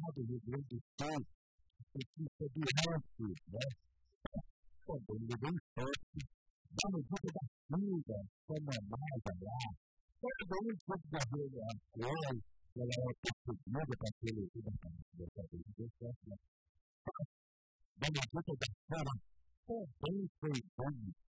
estado do Rio Grande do Sul, notícia do Lance, né? Também ele bem forte, dá no grupo da Silva, como mais lá. Todo mundo pode fazer a cor, ela é percebida para aquele que não está dessa vez, né? Dá no grupo da Silva, também foi bom.